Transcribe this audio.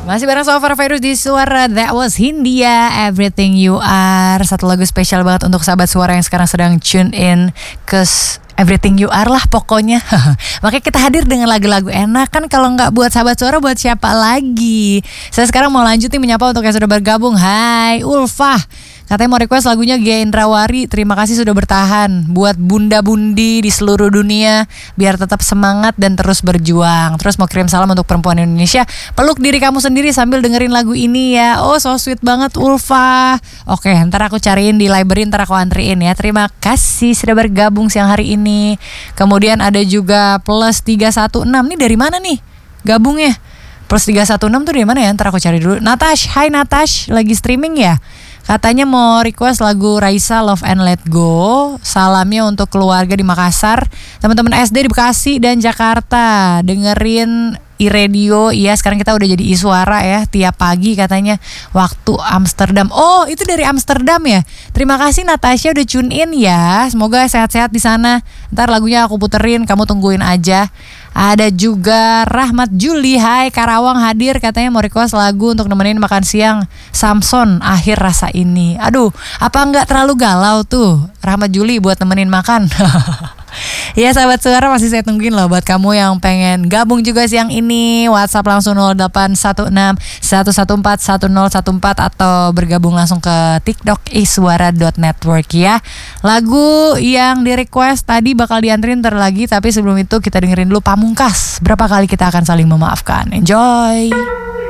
Masih bareng Sofar Virus di Suara. That was Hindia, Everything You Are. Satu lagu spesial banget untuk sahabat Suara yang sekarang sedang tune in ke Everything You Are lah pokoknya. Makanya kita hadir dengan lagu-lagu enak. Kan kalau gak buat sahabat Suara, buat siapa lagi? Saya sekarang mau lanjut nih menyapa untuk yang sudah bergabung. Hai Ulfah, katanya mau request lagunya Gia Indrawari. Terima kasih sudah bertahan. Buat bunda-bundi di seluruh dunia, biar tetap semangat dan terus berjuang. Terus mau kirim salam untuk perempuan Indonesia. Peluk diri kamu sendiri sambil dengerin lagu ini ya. Oh so sweet banget Ulfah. Oke, ntar aku cariin di library, ntar aku antriin ya. Terima kasih sudah bergabung siang hari ini. Kemudian ada juga plus 316. Nih dari mana nih gabungnya? Plus 316 tuh dari mana ya? Ntar aku cari dulu. Natash, hai Natash, lagi streaming ya? Katanya mau request lagu Raisa Love and Let Go. Salamnya untuk keluarga di Makassar, teman-teman SD di Bekasi dan Jakarta. Dengerin iRadio. Iya, sekarang kita udah jadi iSuara ya tiap pagi katanya waktu Amsterdam. Oh, itu dari Amsterdam ya. Terima kasih Natasha udah tune in ya. Semoga sehat-sehat di sana. Ntar lagunya aku puterin, kamu tungguin aja. Ada juga Rahmat Juli, hai Karawang hadir, katanya mau request lagu untuk nemenin makan siang Samson Akhir Rasa Ini. Aduh, apa enggak terlalu galau tuh Rahmat Juli buat nemenin makan? Ya sahabat Suara, masih saya tungguin loh buat kamu yang pengen gabung juga siang ini. WhatsApp langsung 0816 114 1014 atau bergabung langsung ke TikTok iswara.network ya. Lagu yang di request tadi bakal dianterin ntar lagi, tapi sebelum itu kita dengerin dulu Pamungkas. Berapa kali kita akan saling memaafkan. Enjoy.